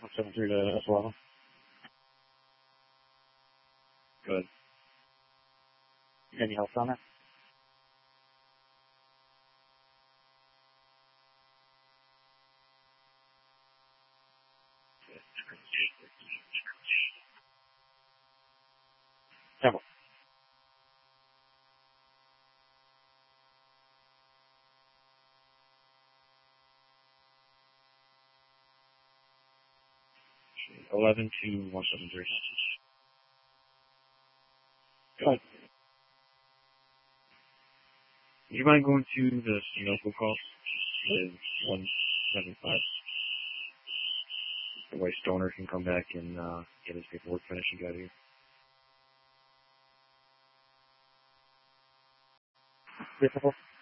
173 to S11. Good. Any help on that? Temple. Okay. 11 to 173. Good. Would you mind going to the Sunoco call? With 175. The way Stoner can come back and get his paperwork finished and get out of here. Difficult.